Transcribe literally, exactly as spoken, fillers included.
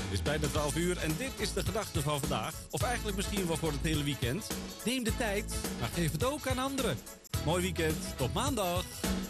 Het is bijna twaalf uur en dit is de gedachte van vandaag. Of eigenlijk misschien wel voor het hele weekend. Neem de tijd, maar geef het ook aan anderen. Mooi weekend, tot maandag.